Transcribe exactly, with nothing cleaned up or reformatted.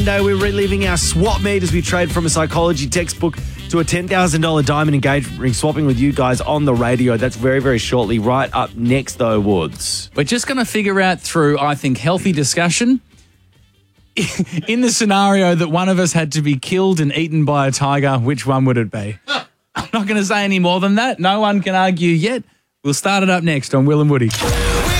Today we're reliving our swap meet as we trade from a psychology textbook to a ten thousand dollars diamond engagement ring, swapping with you guys on the radio. That's very, very shortly. Right up next, though, Woods. We're just going to figure out through, I think, healthy discussion, in the scenario that one of us had to be killed and eaten by a tiger, which one would it be? I'm not going to say any more than that. No one can argue yet. We'll start it up next on Will and Woody.